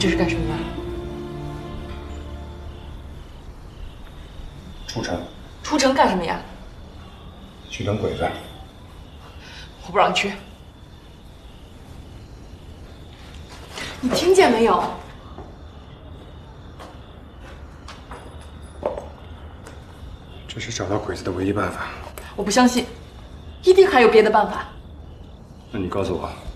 这是干什么的？ 出城。 出城干什么呀？ 去等鬼子。 我不让你去。你听见没有？ 这是找到鬼子的唯一办法。 我不相信，一定还有别的办法。 那你告诉我。